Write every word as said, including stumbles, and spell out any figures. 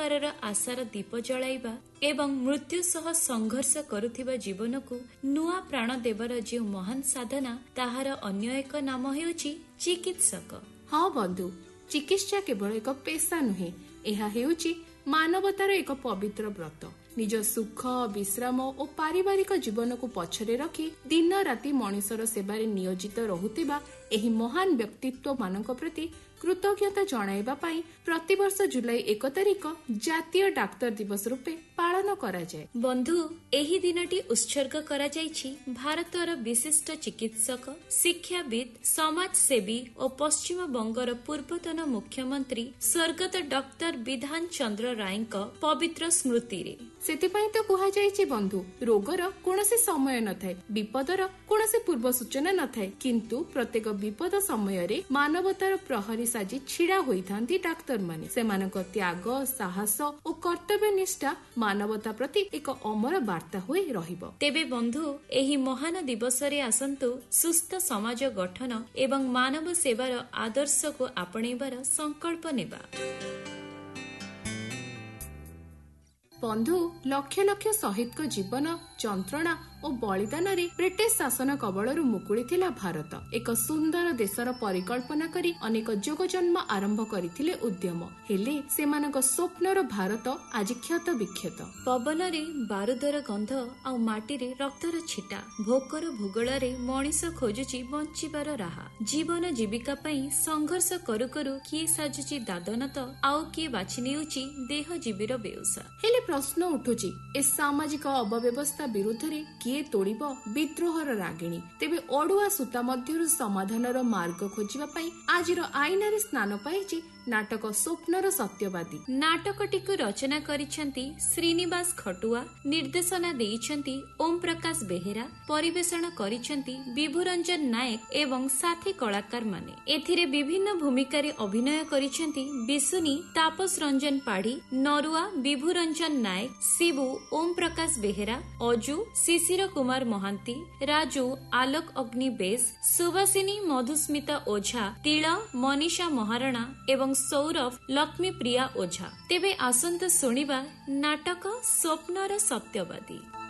ଅନ୍ଧକାରର ଆଶାର ଦୀପ ଜଳାଇବା ଏବଂ ମୃତ୍ୟୁ ସହ ସଂଘର୍ଷ କରୁଥିବା ଜୀବନକୁ ନୂଆ ପ୍ରାଣ ଦେବାର ଯେଉଁ ମହାନ ସାଧନା, ତାହାର ଅନ୍ୟ ଏକ ନାମ ହେଉଛି ଚିକିତ୍ସକ। ହଁ ବନ୍ଧୁ, ଚିକିତ୍ସା କେବଳ ଏକ ପେସା ନୁହେଁ, ଏହା ହେଉଛି ମାନବତାର ଏକ ପବିତ୍ର ବ୍ରତ। ନିଜ ସୁଖ, ବିଶ୍ରାମ ଓ ପାରିବାରିକ ଜୀବନକୁ ପଛରେ ରଖି ଦିନ ରାତି ମଣିଷର ସେବାରେ ନିୟୋଜିତ ରହୁଥିବା ଏହି ମହାନ ବ୍ୟକ୍ତିତ୍ୱ ମାନଙ୍କ ପ୍ରତି କୃତଜ୍ଞତା ଜଣାଇବା ପାଇଁ ପ୍ରତିବର୍ଷ ଜୁଲାଇ ଏକ ତାରିଖ ଜାତୀୟ ଡାକ୍ତର ଦିବସ ରୂପେ ପାଳନ କରାଯାଏ। ବନ୍ଧୁ, ଏହି ଦିନଟି ଉତ୍ସର୍ଗ କରାଯାଇଛି ଭାରତର ବିଶିଷ୍ଟ ଚିକିତ୍ସକ, ଶିକ୍ଷାବିତ୍, ସମାଜସେବୀ ଓ ପଶ୍ଚିମବଙ୍ଗର ପୂର୍ବତନ ମୁଖ୍ୟମନ୍ତ୍ରୀ ସ୍ୱର୍ଗତ ଡକ୍ଟର ବିଧାନ ଚନ୍ଦ୍ର ରାୟଙ୍କ ପବିତ୍ର ସ୍ମୃତିରେ। ସେଥିପାଇଁ ତ କୁହାଯାଇଛି ବନ୍ଧୁ, ରୋଗର କୌଣସି ସମୟ ନଥାଏ, ବିପଦର କୌଣସି ପୂର୍ବ ସୂଚନା ନଥାଏ, କିନ୍ତୁ ପ୍ରତ୍ୟେକ ବିପଦ ସମୟରେ ମାନବତାର ପ୍ରହରୀ ସାଜି ଛିଡା ହୋଇଥାନ୍ତି ଡାକ୍ତରମାନେ। ସେମାନଙ୍କ ତ୍ୟାଗ, ସାହସ ଓ କର୍ତ୍ତବ୍ୟ ନିଷ୍ଠା ମାନବତା ପ୍ରତି ଏକ ଅମର ବାର୍ତ୍ତା ହୋଇ ରହିବ। ତେବେ ବନ୍ଧୁ, ଏହି ମହାନ ଦିବସରେ ଆସନ୍ତୁ ସୁସ୍ଥ ସମାଜ ଗଠନ ଏବଂ ମାନବ ସେବାର ଆଦର୍ଶକୁ ଆପଣେଇବାର ସଂକଳ୍ପ ନେବା। ବନ୍ଧୁ, ଲକ୍ଷ ଲକ୍ଷ ଶହୀଦଙ୍କ ଜୀବନ, ଯନ୍ତ୍ରଣା ଓ ବଳିଦାନରେ ବ୍ରିଟିଶ ଶାସନ କବଳରୁ ମୁକୁଳିଥିଲା ଭାରତ। ଏକ ସୁନ୍ଦର ଦେଶର ପରିକଳ୍ପନା କରି ଅନେକ ଯୋଗ ଜନ୍ମ ଆରମ୍ଭ କରିଥିଲେ ଉଦ୍ୟମ, ହେଲେ ସେମାନଙ୍କ ସ୍ୱପ୍ନର ଭାରତ ଆଜି କ୍ଷତ ବିକ୍ଷତ। ପବନରେ ବାରୁଦର ଗନ୍ଧ ଆଉ ମାଟିରେ ରକ୍ତର ଛିଟା। ଭୋକର ଭୂଗୋଳରେ ମଣିଷ ଖୋଜୁଛି ବଞ୍ଚିବାର ରାହା। ଜୀବନ ଜୀବିକା ପାଇଁ ସଂଘର୍ଷ କରୁ କରୁ କିଏ ସାଜୁଛି ଦାଦନତ, ଆଉ କିଏ ବାଛି ନେଉଛି ଦେହ ଜୀବୀର ବେଉସା। ହେଲେ ପ୍ରଶ୍ନ ଉଠୁଛି, ଏ ସାମାଜିକ ଅବବ୍ୟବସ୍ଥା ବିରୁଦ୍ଧରେ କିଏ ତୋଳିବ ବିଦ୍ରୋହର ରାଗିଣୀ? ତେବେ ଅଡୁଆ ସୂତା ମଧ୍ୟରୁ ସମାଧାନର ମାର୍ଗ ଖୋଜିବା ପାଇଁ ଆଜିର ଆଇନାରେ ସ୍ନାନ ପାଇଛି ନାଟକ ସ୍ୱପ୍ନର ସତ୍ୟବାଦୀ। ନାଟକଟିକୁ ରଚନା କରିଛନ୍ତି ଶ୍ରୀନିବାସ ଖଟୁଆ, ନିର୍ଦ୍ଦେଶନା ଦେଇଛନ୍ତି ଓମ୍ ପ୍ରକାଶ ବେହେରା, ପରିବେଷଣ କରିଛନ୍ତି ବିଭୁରଞ୍ଜନ ନାୟକ ଏବଂ ସାଥୀ କଳାକାର ମାନେ। ଏଥିରେ ବିଭିନ୍ନ ଭୂମିକାରେ ଅଭିନୟ କରିଛନ୍ତି ବିଶୁନି, ତାପସ ରଞ୍ଜନ ପାଢୀ, ନରୁଆ, ବିଭୁରଞ୍ଜନ ନାୟକ, ଶିବୁ, ଓମ୍ ପ୍ରକାଶ ବେହେରା, ଅଜୁ, ଶିଶିର କୁମାର ମହାନ୍ତି, ରାଜୁ, ଆଲୋକ ଅଗ୍ନି ବେଶ, ସୁବାସିନୀ, ମଧୁସ୍ମିତା ଓଝା, ତିଳ, ମନୀଷା ମହାରଣା ଏବଂ ସୌରଭ, ଲକ୍ଷ୍ମୀପ୍ରିୟା ଓଝା। ତେବେ ଆସନ୍ତୁ ଶୁଣିବା ନାଟକ ସ୍ୱପ୍ନର ସତ୍ୟବାଦୀ।